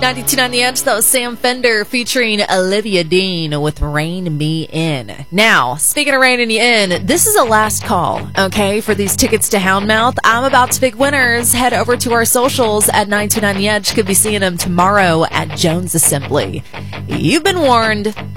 92.9 The Edge, that was Sam Fender featuring Olivia Dean with Rein Me In. Now, speaking of reining you in, this is a last call, okay, for these tickets to Houndmouth. I'm about to pick winners. Head over to our socials at 92.9 The Edge. Could be seeing them tomorrow at Jones Assembly. You've been warned.